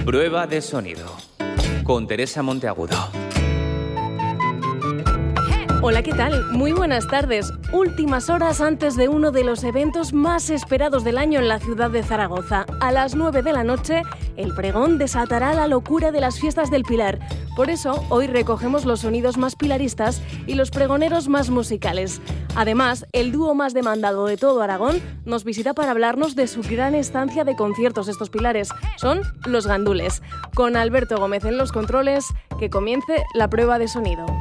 Prueba de sonido con Teresa Monteagudo. Hola, ¿qué tal? Muy buenas tardes. Últimas horas antes de uno de los eventos más esperados del año en la ciudad de Zaragoza. A las 9 de la noche, el pregón desatará la locura de las fiestas del Pilar. Por eso, hoy recogemos los sonidos más pilaristas y los pregoneros más musicales. Además, el dúo más demandado de todo Aragón nos visita para hablarnos de su gran estancia de conciertos estos pilares. Son Los Gandules. Con Alberto Gómez en los controles, que comience la prueba de sonido.